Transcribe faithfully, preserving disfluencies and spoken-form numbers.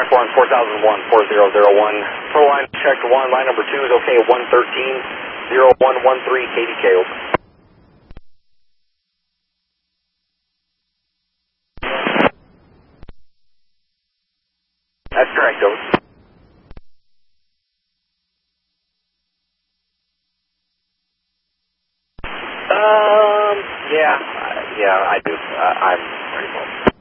Track one, four thousand one, four zero zero one. Pro line checked one, line number two is okay, one thirteen, zero one one three, K D K, over. That's correct, over. Um, yeah, uh, yeah, I do. Uh, I'm pretty close.